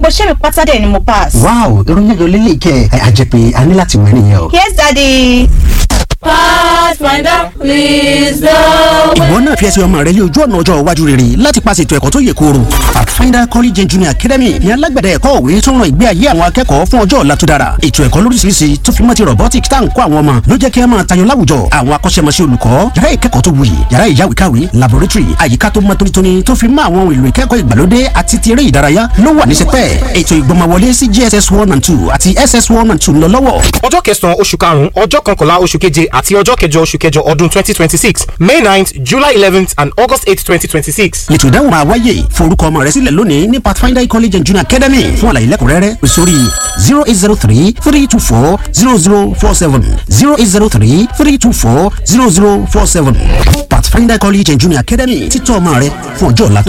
mo ṣe mi pátá dẹ̀ ni mo pass. wow ìròyìn ayọ̀ lélẹ̀ kẹ́ àjẹpẹ́ a ní láti wẹ̀ nìyẹn o. Yes, Daddy. Pathfinder, please go. ìwọ náà fi ẹsẹ̀ ọmọ rẹ lé ojú ọ̀nà ọjọ́ iwájú rere láti pàṣẹ ètò ẹ̀kọ́ tó yè kooro. Pathfinder College and Junior Academy ní alágbẹ̀dẹ ẹ̀kọ́ òwe tó ń ran ìgbé ayé àwọn akẹ́kọ̀ọ́ fún ọjọ́ ọ̀la tó dára. ètò ẹ̀kọ́ lóríṣiríṣi tó fi mọ́ ti robotics tá à ń kọ́ àwọn ọmọ ló jẹ́ kí ẹ máa tayọ láwùjọ. àwọn akọ́ṣẹ́mọṣẹ́ olùkọ́ yàrá ìkẹ́kọ̀ọ́ tó wuyì yàrá ìyáwèékàwé laboratory àyíká tó mọ́ tónítóní tó fi mọ́ àwọn ohun èlò ìkẹ́kọ̀ọ́ ìgbàlódé àti ti eré ìdárayá ló wà ní sẹpẹ́. ètò ìgbọ́mọwọlé sí JSS 1 and 2 àti SS 1 and 2 ń lọ lọ́wọ́. ọjọ́ kẹsàn-án oṣù karùn-ún ọjọ́ kọkànlá oṣù keje àti ọjọ́ kẹjọ oṣù kẹjọ ọdún 2026 May 9th July 11th and August 8th 2026. ètò ìdáhùn máa wáyé forúkọ ọmọ rẹ sílẹ̀ lónìí ní Pathfinder College and Junior Academy fún àlàyé lẹ́kùnrẹ́rẹ́ pè sórí 0803 324 0047 0803 324 0047 Pathfinder College and Junior Academy títọ́ ọmọ rẹ fún ọjọ́ ọ̀la.